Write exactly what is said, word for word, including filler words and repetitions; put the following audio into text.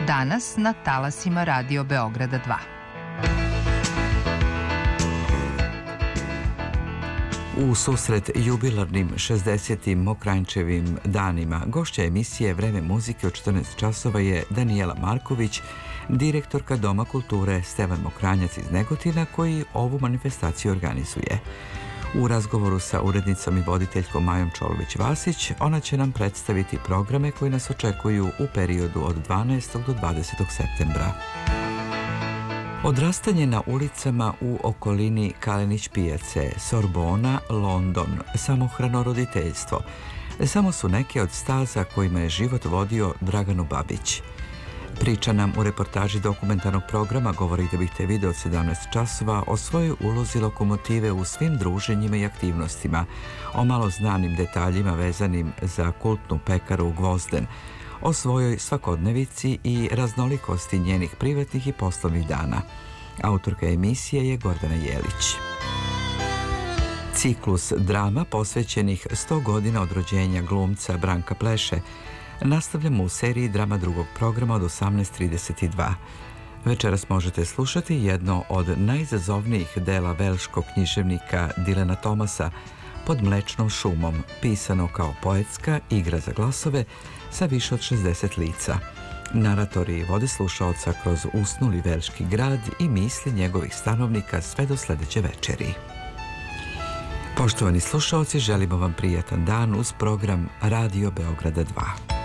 Danas na talasima Radio Beograda dva. U susret jubilarnim šezdesetim Mokranjčevim danima gošća emisije Vreme muzike od četrnaest časova je Danijela Marković, direktorka Doma kulture Stevan Mokranjac iz Negotina, koji ovu manifestaciju organizuje. U razgovoru sa urednicom i voditeljkom Majom Čolović-Vasić, ona će nam predstaviti programe koji nas očekuju u periodu od dvanaestog do dvadesetog septembra. Odrastanje na ulicama u okolini Kalenić pijace, Sorbona, London, samohrano roditeljstvo samo su neke od staza kojima je život vodio Draganu Babić. Priča nam u reportaži dokumentarnog programa Govori da bih te video od sedamnaest časova o svojoj ulozi lokomotive u svim druženjima i aktivnostima, o malo znanim detaljima vezanim za kultnu pekaru Gvozden, o svojoj svakodnevici i raznolikosti njenih privatnih i poslovnih dana. Autorka emisije je Gordana Jelić. Ciklus drama posvećenih sto godina od rođenja glumca Branka Pleše nastavljamo u seriji drama drugog programa od osamnaest trideset dva. Večeras možete slušati jedno od najizazovnijih dela velškog književnika Dilana Tomasa, Pod mlečnom šumom, pisano kao poetska igra za glasove sa više od šezdeset lica. Naratori vode slušaoca kroz usnuli velški grad i misli njegovih stanovnika sve do sledeće večeri. Poštovani slušaoci, želimo vam prijatan dan uz program Radio Beograda dva.